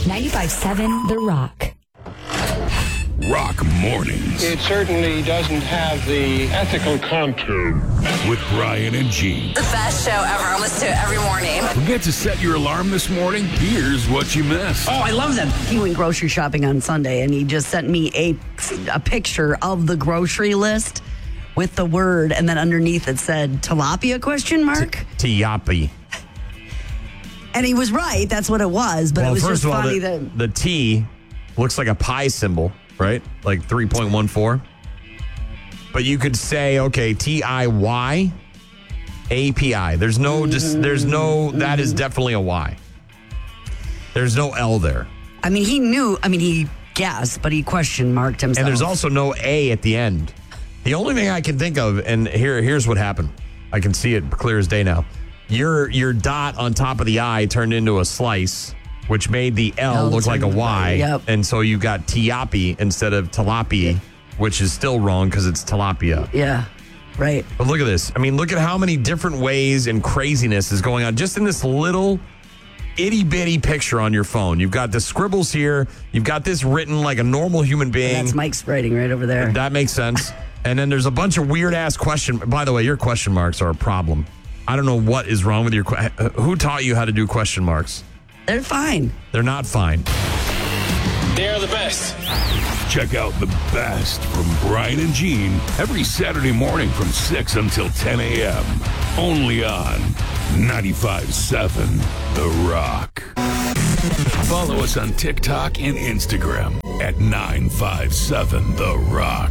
95.7 The Rock. Rock Mornings. It certainly doesn't have the ethical contour. With Brian and Gene. The best show ever. I listen to it every morning. Forget to set your alarm this morning? Here's what you missed. Oh, I love them. He went grocery shopping on Sunday, and he just sent me a picture of the grocery list with the word, and then underneath it said tilapia ? Tiapi. And he was right. That's what it was. But it was first just of all, funny the T looks like a pi symbol, right? Like 3.14. But you could say, okay, TIY API. There's no, that is definitely a Y. There's no L there. I mean, he guessed, but he question marked himself. And there's also no A at the end. The only thing I can think of, and here's what happened. I can see it clear as day now. Your dot on top of the I turned into a slice, which made the L look like a Y. Yep. And so you got tiapi instead of tilapia, which is still wrong because it's tilapia. Yeah, right. But look at this. I mean, look at how many different ways and craziness is going on just in this little itty bitty picture on your phone. You've got the scribbles here. You've got this written like a normal human being. That's Mike's writing right over there. That makes sense. And then there's a bunch of weird ass by the way, your question marks are a problem. I don't know what is wrong with your who taught you how to do question marks? They're fine. They're not fine. They're the best. Check out the best from Brian and Gene every Saturday morning from 6 until 10 a.m. Only on 95.7 The Rock. Follow us on TikTok and Instagram at 957 The Rock.